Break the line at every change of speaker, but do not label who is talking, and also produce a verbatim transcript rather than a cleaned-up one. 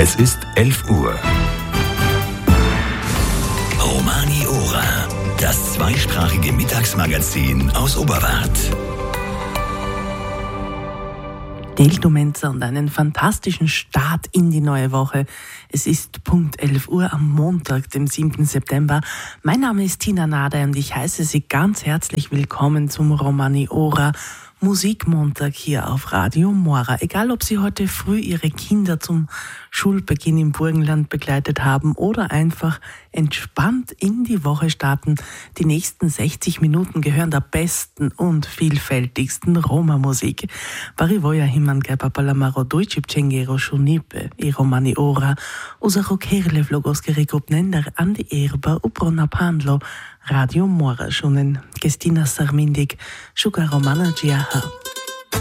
Es ist elf Uhr. Romani Ora, das zweisprachige Mittagsmagazin aus Oberwart.
Deltumenzer und einen fantastischen Start in die neue Woche. Es ist Punkt elf Uhr am Montag, dem siebten September. Mein Name ist Tina Nader und ich heiße Sie ganz herzlich willkommen zum Romani Ora Musikmontag hier auf Radio Mora. Egal, ob Sie heute früh Ihre Kinder zum Schulbeginn im Burgenland begleitet haben oder einfach entspannt in die Woche starten, die nächsten sechzig Minuten gehören der besten und vielfältigsten Roma-Musik. Varivoja himan kaj papalamaro dojči pčengero šunipe i Romani Ora, uzarokerle vlogoskere kopnender andi erba uprona pandlo, Radio Mora šunen, Gestina Sarmindik, Šuka Romana Džiaha.